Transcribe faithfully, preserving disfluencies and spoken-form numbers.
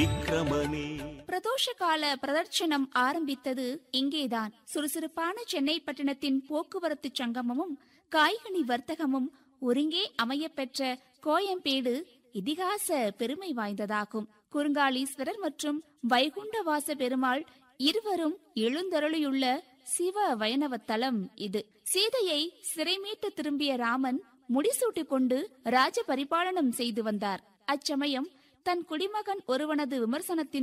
விக்ரமனே. பிரதோஷ கால பிரதட்சணம் ஆரம்பித்தது இங்கேதான். சுறுசுறுப்பான சென்னை பட்டணத்தின் போக்குவரத்து சங்கமமும் காய்கனி வர்த்தகமும் ஒருங்கே அமையப்பெற்ற கோயம்பேடு இதிகாச பெருமை வாய்ந்ததாகும். குறுங்காலீஸ்வரர் மற்றும் வைகுண்டவாச பெருமாள் இருவரும் எழுந்தருளியுள்ள சிவ வைணவ தலம் இது. சீதையை சிறைமீட்டு திரும்பிய ராமன் முடிசூட்டிக் கொண்டு ராஜ பரிபாலனம் செய்து வந்தார். அச்சமயம் தன் குடிமகன் ஒருவனது விமர்சனத்தின்